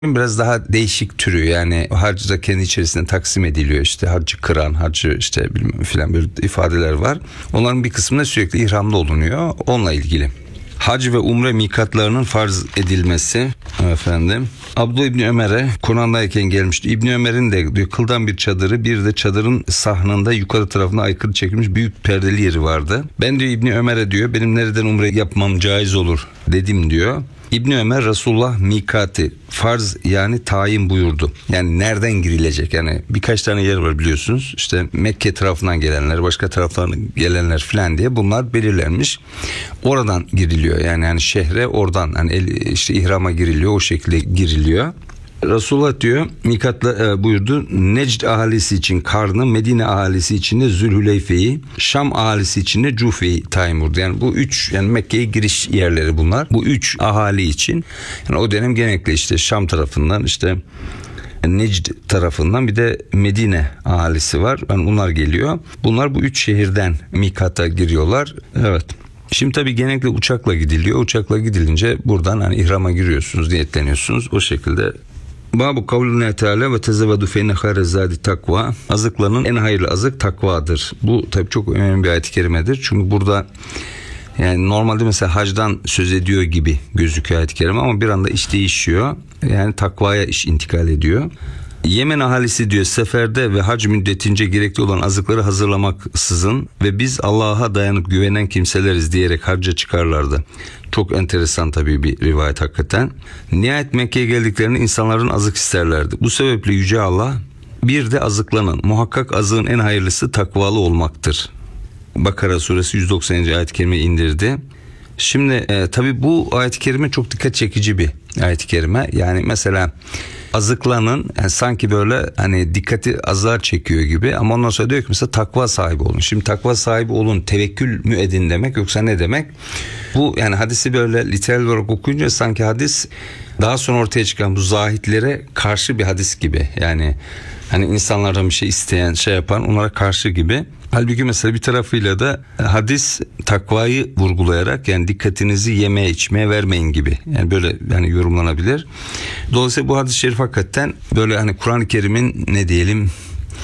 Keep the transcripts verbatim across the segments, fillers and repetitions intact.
Biraz daha değişik türü, yani hac da kendi içerisinde taksim ediliyor, işte hacı kıran, hacı işte bilmem filan, böyle ifadeler var. Onların bir kısmında sürekli ihramda olunuyor, onunla ilgili. Hac ve umre mikatlarının farz edilmesi efendim. Abdullah İbni Ömer'e Kur'an'dayken gelmişti. İbni Ömer'in de diyor, kıldan bir çadırı, bir de çadırın sahnında yukarı tarafına aykırı çekilmiş büyük perdeli yeri vardı. Ben diyor İbni Ömer'e diyor, benim nereden umre yapmam caiz olur dedim diyor. İbni Ömer, Resulullah mikati farz, yani tayin buyurdu. Yani nereden girilecek, yani birkaç tane yer var biliyorsunuz. İşte Mekke tarafından gelenler, başka taraflardan gelenler filan diye bunlar belirlenmiş. Oradan giriliyor, yani yani şehre oradan, hani işte ihrama giriliyor, o şekilde giriliyor. Resulullah diyor mikatla e, buyurdu. Necd ahalisi için Karn'ı, Medine ahalisi için de Zülhüleyfe'yi, Şam ahalisi için de Cufe'yi tayin buyurdu. Yani bu üç, yani Mekke'ye giriş yerleri bunlar. Bu üç ahali için, yani o dönem genellikle işte Şam tarafından, işte Necd tarafından, bir de Medine ahalisi var. Yani bunlar geliyor. Bunlar bu üç şehirden mikata giriyorlar. Evet. Şimdi tabii genellikle uçakla gidiliyor. Uçakla gidilince buradan hani ihrama giriyorsunuz, niyetleniyorsunuz. O şekilde. Babu kavlüne teala ve tezevvedu fe inne hayre zadi takva. Azıklanın en hayırlı azık takvadır. Bu tabii çok önemli bir ayet-i kerimedir. Çünkü burada yani normalde mesela hacdan söz ediyor gibi gözüküyor ayet-i kerime, ama bir anda iş değişiyor. Yani takvaya iş intikal ediyor. Yemen ahalisi diyor, seferde ve hac müddetince gerekli olan azıkları hazırlamaksızın ve biz Allah'a dayanıp güvenen kimseleriz diyerek hacca çıkarlardı. Çok enteresan tabii bir rivayet hakikaten. Nihayet Mekke'ye geldiklerinde insanların azık isterlerdi. Bu sebeple Yüce Allah, bir de azıklanın, muhakkak azığın en hayırlısı takvalı olmaktır. Bakara suresi yüz doksanıncı ayet-i kerime indirdi. Şimdi e, tabii bu ayet-i kerime çok dikkat çekici bir ayet-i kerime. Yani mesela azıklanın, yani sanki böyle hani dikkati azar çekiyor gibi, ama ondan sonra diyor ki mesela takva sahibi olun. Şimdi takva sahibi olun, tevekkül mü edin demek, yoksa ne demek? Bu yani hadisi böyle literal olarak okuyunca sanki hadis daha sonra ortaya çıkan bu zahitlere karşı bir hadis gibi. Yani hani insanlardan bir şey isteyen, şey yapan, onlara karşı gibi. Halbuki mesela bir tarafıyla da hadis takvayı vurgulayarak, yani dikkatinizi yemeye içmeye vermeyin gibi, yani böyle yani yorumlanabilir. Dolayısıyla bu hadis-i şerif hakikaten böyle hani Kur'an-ı Kerim'in ne diyelim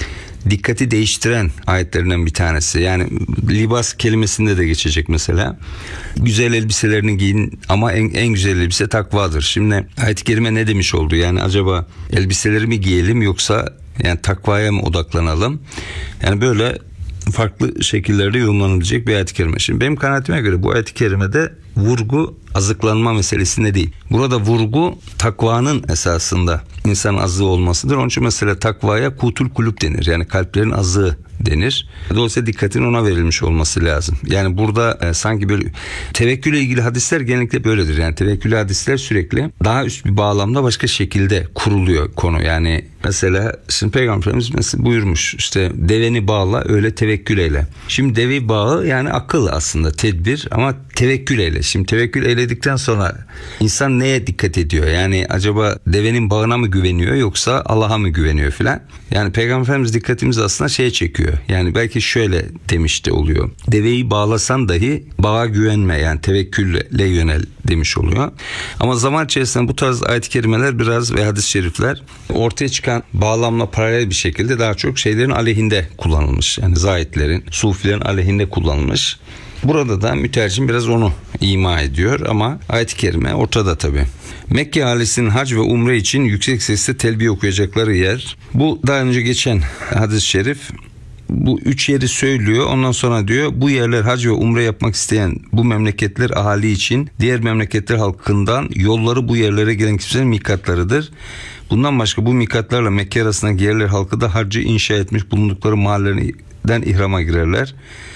dikkati değiştiren ayetlerinden bir tanesi. Yani libas kelimesinde de geçecek mesela. Güzel elbiselerini giyin, ama en, en güzel elbise takvadır. Şimdi ayet-i kerime ne demiş oldu? Yani acaba elbiseleri mi giyelim, yoksa yani takvaya mı odaklanalım? Yani böyle farklı şekillerde yorumlanabilecek bir ayet-i kerime. Şimdi benim kanaatime göre bu ayet-i kerimede vurgu azıklanma meselesinde değil. Burada vurgu takvanın esasında insanın azığı olmasıdır. Onun için mesela takvaya kutul kulüp denir. Yani kalplerin azığı denir. Dolayısıyla dikkatin ona verilmiş olması lazım. Yani burada e, sanki böyle tevekkülle ilgili hadisler genellikle böyledir. Yani tevekkül hadisler sürekli daha üst bir bağlamda başka şekilde kuruluyor konu. Yani mesela şimdi Peygamberimiz mesela buyurmuş, işte deveni bağla, öyle tevekkül eyle. Şimdi devi bağı yani akıl aslında, tedbir, ama tevekkül eyle. Şimdi tevekkül eyledikten sonra insan neye dikkat ediyor? Yani acaba devenin bağına mı güveniyor, yoksa Allah'a mı güveniyor filan? Yani Peygamber Efendimiz dikkatimizi aslında şeye çekiyor. Yani belki şöyle demiş de oluyor. Deveyi bağlasan dahi bağa güvenme, yani tevekkülle yönel demiş oluyor. Ama zaman içerisinde bu tarz ayet-i kerimeler biraz ve hadis-i şerifler ortaya çıkan bağlamla paralel bir şekilde daha çok şeylerin aleyhinde kullanılmış. Yani zahitlerin, sufilerin aleyhinde kullanılmış. Burada da mütercim biraz onu ima ediyor, ama ayet-i kerime ortada tabi. Mekke ahalisinin hac ve umre için yüksek sesle telbiye okuyacakları yer. Bu daha önce geçen hadis-i şerif. Bu üç yeri söylüyor. Ondan sonra diyor, bu yerler hac ve umre yapmak isteyen bu memleketler ahali için diğer memleketler halkından yolları bu yerlere gelen kimselerin mikatlarıdır. Bundan başka bu mikatlarla Mekke arasındaki yerler halkı da haccı inşa etmiş bulundukları mahallelerden ihrama girerler.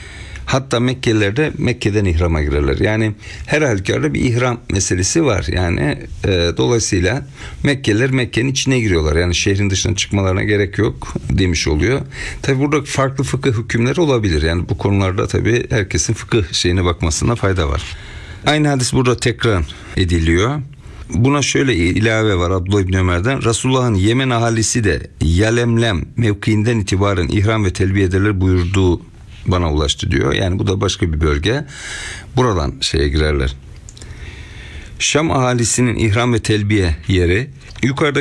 Hatta Mekkeliler de Mekke'den ihrama girerler. Yani her halükarda bir ihram meselesi var. Yani e, dolayısıyla Mekkeliler Mekke'nin içine giriyorlar. Yani şehrin dışına çıkmalarına gerek yok demiş oluyor. Tabi burada farklı fıkıh hükümleri olabilir. Yani bu konularda tabi herkesin fıkıh şeyine bakmasına fayda var. Aynı hadis burada tekrar ediliyor. Buna şöyle ilave var Abdullah İbni Ömer'den. Resulullah'ın Yemen ahalisi de Yalemlem mevkiinden itibaren ihram ve telbiye ederler buyurduğu bana ulaştı diyor. Yani bu da başka bir bölge. Buradan şeye girerler. Şam ahalisinin ihram ve telbiye yeri Yukarıda